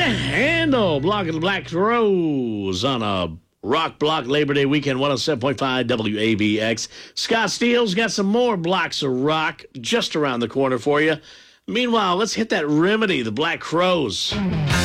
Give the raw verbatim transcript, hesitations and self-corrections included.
Handle, Block of the Black Rose on a Rock Block Labor Day weekend, one oh seven point five W A B X. Scott Steele's got some more blocks of rock just around the corner for you. Meanwhile, let's hit that remedy, the Black Crowes.